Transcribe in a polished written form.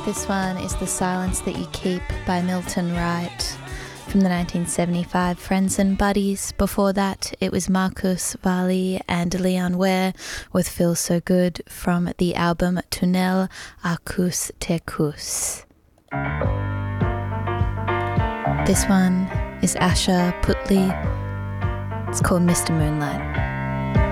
This one is The Silence That You Keep by Milton Wright from the 1975 Friends and Buddies. Before that, it was Marcus Valle and Leon Ware with Feel So Good from the album Tunnel Acousticus. This one is Asha Putli. It's called Mr. Moonlight.